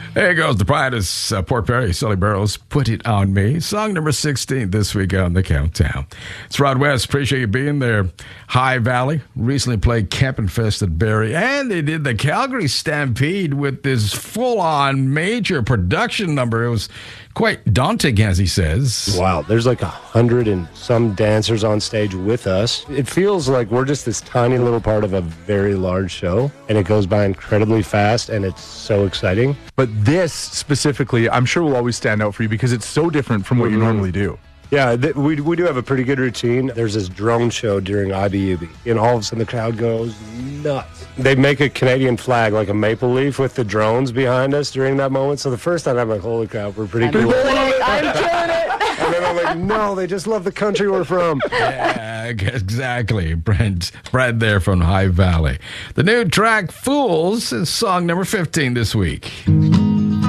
There goes the Primus, Port Perry, Sully Burrows, Put It On Me. Song number 16 this week on the Countdown. It's Rod West. Appreciate you being there. High Valley recently played Camping Fest at Barrie, and they did the Calgary Stampede with this full-on major production number. It was quite daunting, as he says. Wow, there's like 100 and some dancers on stage with us. It feels like we're just this tiny little part of a very large show, and it goes by incredibly fast, and it's so exciting. But this specifically, I'm sure will always stand out for you because it's so different from what you normally do. Yeah, we do have a pretty good routine. There's this drone show during IBUB, and all of a sudden the crowd goes nuts. They make a Canadian flag, like a maple leaf, with the drones behind us during that moment. So the first time I'm like, holy crap, we're pretty cool. I'm killing it. And then I'm like, no, they just love the country we're from. Yeah, exactly. Brad there from High Valley. The new track, Fools, is song number 15 this week.